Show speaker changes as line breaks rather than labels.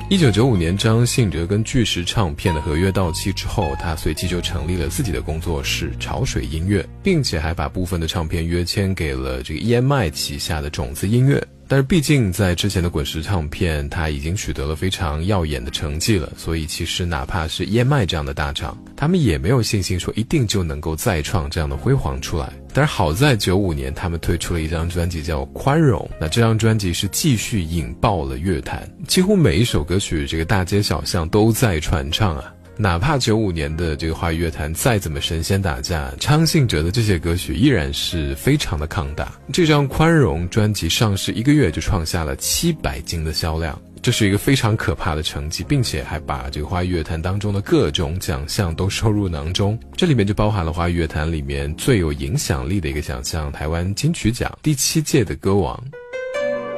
1995年，张信哲跟巨石唱片的合约到期之后，他随即就成立了自己的工作室潮水音乐，并且还把部分的唱片约签给了这个 EMI 旗下的种子音乐。但是毕竟在之前的滚石唱片，他已经取得了非常耀眼的成绩了，所以其实哪怕是 EMI 这样的大厂，他们也没有信心说一定就能够再创这样的辉煌出来。但是好在95年他们推出了一张专辑叫《宽容》，那这张专辑是继续引爆了乐坛，几乎每一首歌曲这个大街小巷都在传唱啊。哪怕95年的这个华语乐坛再怎么神仙打架，张信哲的这些歌曲依然是非常的抗打。这张《宽容》专辑上市1个月就创下了700斤的销量，这是一个非常可怕的成绩，并且还把这个华语乐坛当中的各种奖项都收入囊中。这里面就包含了华语乐坛里面最有影响力的一个奖项——台湾金曲奖第7届的歌王。